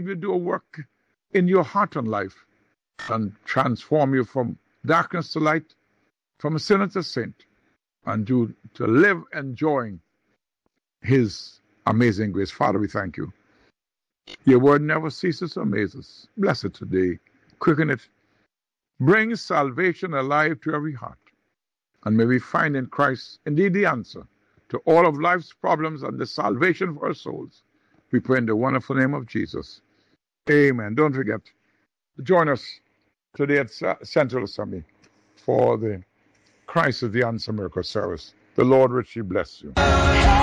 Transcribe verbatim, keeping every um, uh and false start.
believe you do a work in your heart and life and transform you from darkness to light, from a sinner to saint, and do to live enjoying his amazing grace. Father, we thank you. Your word never ceases to amaze us. Bless it today. Quicken it. Bring salvation alive to every heart. And may we find in Christ indeed the answer to all of life's problems and the salvation for our souls. We pray in the wonderful name of Jesus. Amen. Don't forget to join us today at Central Assembly for the Christ is the Answer Miracle service. The Lord richly bless you.